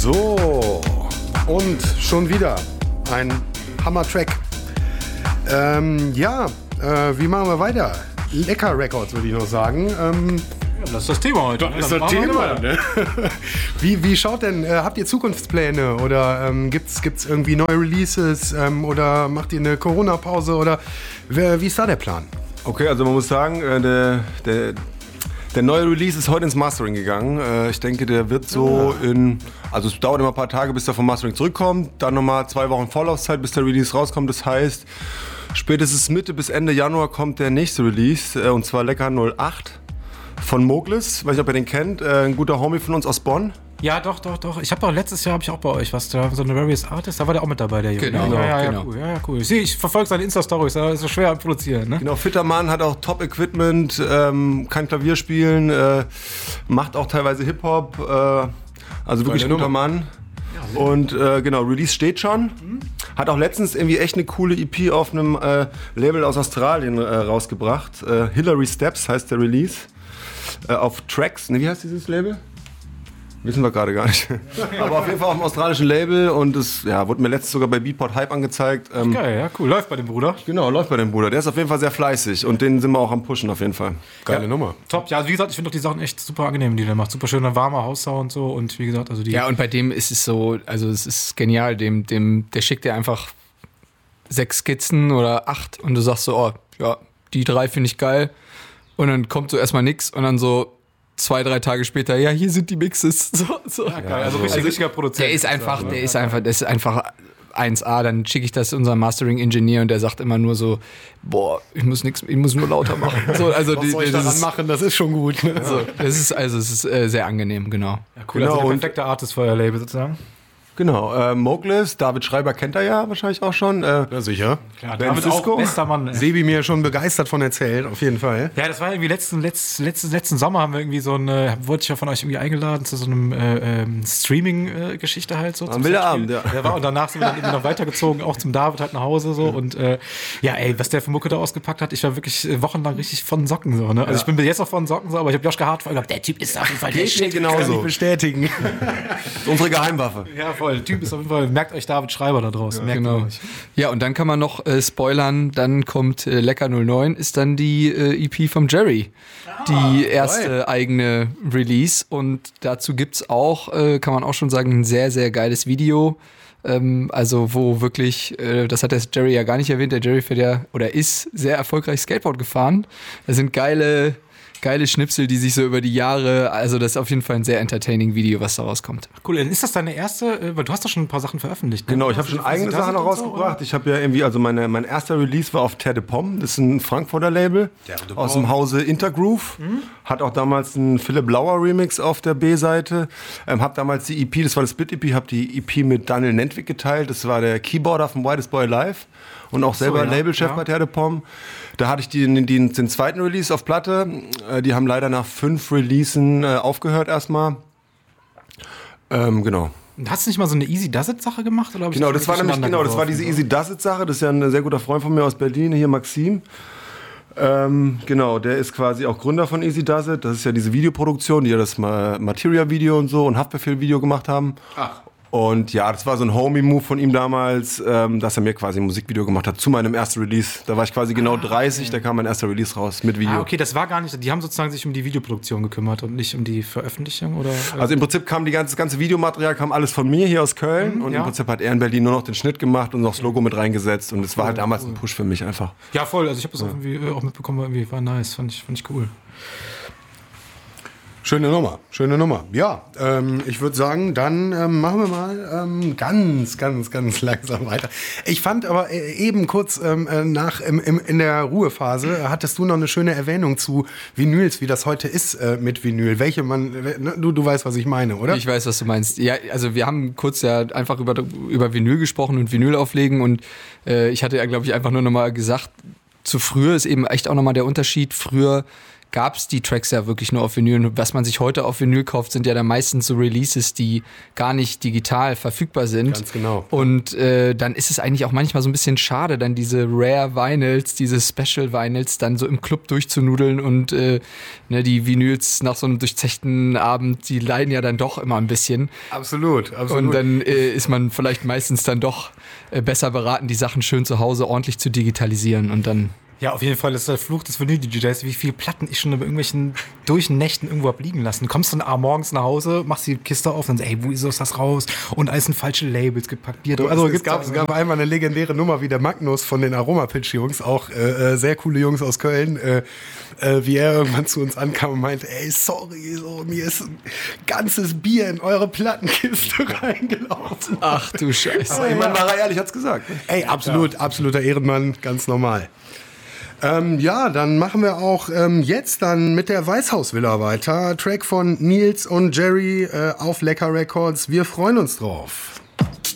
So, und schon wieder ein Hammer-Track. Wie machen wir weiter? Lecker Records, würde ich noch sagen. Das ist das Thema heute. Das ist das Thema. Ne? Wie schaut denn, habt ihr Zukunftspläne oder gibt's irgendwie neue Releases oder macht ihr eine Corona-Pause oder wie ist da der Plan? Okay, also man muss sagen, der neue Release ist heute ins Mastering gegangen. Ich denke, der wird so also es dauert immer ein paar Tage, bis der vom Mastering zurückkommt. Dann nochmal 2 Wochen Vorlaufzeit, bis der Release rauskommt. Das heißt, spätestens Mitte bis Ende Januar kommt der nächste Release. Und zwar Lecker 08 von Moglis. Weiß nicht, ob ihr den kennt. Ein guter Homie von uns aus Bonn. Ja, doch. Ich habe auch letztes Jahr auch bei euch was, da so eine Various Artist, da war der auch mit dabei, der Junge. Genau. Cool. Ich verfolge seine Insta-Stories, da ist so schwer am Produzieren, ne? Genau, fitter Mann, hat auch Top-Equipment, kann Klavier spielen, macht auch teilweise Hip-Hop, also wirklich ein guter Mann. Ja, und Release steht schon. Hat auch letztens irgendwie echt eine coole EP auf einem Label aus Australien rausgebracht. Hillary Steps heißt der Release. Auf Tracks, wie heißt dieses Label? Wissen wir gerade gar nicht. Aber auf jeden Fall auf dem australischen Label und das wurde mir letztens sogar bei Beatport Hype angezeigt. Geil, ja, cool. Läuft bei dem Bruder. Genau, läuft bei dem Bruder. Der ist auf jeden Fall sehr fleißig und den sind wir auch am Pushen auf jeden Fall. Geile Nummer. Top. Ja, also wie gesagt, ich finde doch die Sachen echt super angenehm, die der macht. Super schöner, warmer Haussound so und wie gesagt, also die... Ja, und bei dem ist es so, also es ist genial, der schickt dir einfach 6 Skizzen oder 8 und du sagst so, oh, ja, die 3 finde ich geil und dann kommt so erstmal nix und dann so 2-3 Tage später, ja, hier sind die Mixes. So. Ja, geil. Also richtiger Produzent. Der ist einfach 1A. Dann schicke ich das unserem Mastering-Ingenieur und der sagt immer nur so, boah, ich muss nur lauter machen. So, also was soll ich daran machen? Das ist schon gut. Ne? So, es ist sehr angenehm, genau. Ja, cool, also der perfekte Artist für euer Label sozusagen. Genau, Moglis, David Schreiber kennt er ja wahrscheinlich auch schon. Ja, sicher. Klar, David auch bester Mann. Sebi mir schon begeistert von erzählt, auf jeden Fall. Ja, das war irgendwie letzten Sommer haben wir irgendwie wurde ich ja von euch irgendwie eingeladen zu so einem Streaming-Geschichte halt so. Am Abend, ja. Und danach sind wir dann irgendwie noch weitergezogen, auch zum David halt nach Hause so und was der für Mucke da ausgepackt hat, ich war wirklich wochenlang richtig von Socken so, ne? Also ich bin bis jetzt noch von Socken so, aber ich habe Joschka Hart gesagt, der Typ ist auf jeden Fall der Shit. Kann ich bestätigen. Unsere Geheimwaffe. Ja, voll. Der Typ ist auf jeden Fall, merkt euch David Schreiber da draußen. Ja, genau. Ja, und dann kann man noch spoilern, dann kommt Lecker 09, ist dann die EP vom Jerry. Die erste eigene Release und dazu gibt's auch, kann man auch schon sagen, ein sehr, sehr geiles Video. Also wo wirklich, das hat der Jerry ja gar nicht erwähnt, der Jerry ist sehr erfolgreich Skateboard gefahren. Da sind geile Schnipsel, die sich so über die Jahre, also das ist auf jeden Fall ein sehr entertaining Video, was da rauskommt. Cool, ist das deine erste, weil du hast doch schon ein paar Sachen veröffentlicht. Ne? Genau, ich habe schon eigene Sachen noch rausgebracht. Ich habe ja irgendwie, also mein erster Release war auf Terre de Pomme, das ist ein Frankfurter Label aus dem Hause Intergroove. Hat auch damals einen Philipp Lauer Remix auf der B-Seite. Hab damals die EP, das war das Split-EP, habe die EP mit Daniel Nentwig geteilt. Das war der Keyboarder von Whitest Boy Live und auch selber Labelchef bei Terre de Pomme. Da hatte ich den zweiten Release auf Platte. Die haben leider nach 5 Releasen aufgehört erstmal. Genau. Hast du nicht mal so eine Easy Does It Sache gemacht? Oder genau, das war diese Easy Does It Sache. Das ist ja ein sehr guter Freund von mir aus Berlin, hier Maxim. Genau, der ist quasi auch Gründer von Easy Does It. Das ist ja diese Videoproduktion, die ja das Materia-Video und so und Haftbefehl-Video gemacht haben. Ach. Und ja, das war so ein Homie-Move von ihm damals, dass er mir quasi ein Musikvideo gemacht hat zu meinem ersten Release. Da war ich quasi genau 30, da kam mein erster Release raus mit Video. Okay, das war gar nicht, die haben sozusagen sich um die Videoproduktion gekümmert und nicht um die Veröffentlichung, oder? Also im Prinzip kam das ganze Videomaterial kam alles von mir hier aus Köln und im Prinzip hat er in Berlin nur noch den Schnitt gemacht und noch das Logo mit reingesetzt und es war halt damals ein Push für mich einfach. Ja, voll, also ich habe das irgendwie auch mitbekommen, irgendwie war nice, fand ich cool. Schöne Nummer. Ja, ich würde sagen, dann machen wir mal ganz langsam weiter. Ich fand aber eben kurz in der Ruhephase hattest du noch eine schöne Erwähnung zu Vinyls, wie das heute ist mit Vinyl. Welche du weißt, was ich meine, oder? Ich weiß, was du meinst. Ja, also wir haben kurz ja einfach über Vinyl gesprochen und Vinyl auflegen und ich hatte ja, glaube ich, einfach nur nochmal gesagt, zu früher ist eben echt auch nochmal der Unterschied. Früher gab es die Tracks ja wirklich nur auf Vinyl. Und was man sich heute auf Vinyl kauft, sind ja dann meistens so Releases, die gar nicht digital verfügbar sind. Ganz genau. Und dann ist es eigentlich auch manchmal so ein bisschen schade, dann diese Rare Vinyls, diese Special Vinyls dann so im Club durchzunudeln und die Vinyls nach so einem durchzechten Abend, die leiden ja dann doch immer ein bisschen. Absolut. Und dann ist man vielleicht meistens dann doch besser beraten, die Sachen schön zu Hause ordentlich zu digitalisieren und dann... Ja, auf jeden Fall ist der Fluch des Vinyl-DJs, wie viele Platten ich schon bei irgendwelchen Durchnächten irgendwo hab liegen lassen. Du kommst dann morgens nach Hause, machst die Kiste auf und dann ey, wo ist das raus? Und alles in falsche Labels gepackt. Es gab einmal eine legendäre Nummer wie der Magnus von den Aroma-Pitch-Jungs, auch sehr coole Jungs aus Köln, wie er irgendwann zu uns ankam und meinte, ey, sorry, so, mir ist ein ganzes Bier in eure Plattenkiste reingelaufen. Ach du Scheiße. Aber jemand war er ehrlich, hat's gesagt. Ey, absoluter Ehrenmann, ganz normal. Dann machen wir auch jetzt dann mit der Weißhausvilla weiter. Track von Nils und Jerry auf Lecker Records. Wir freuen uns drauf.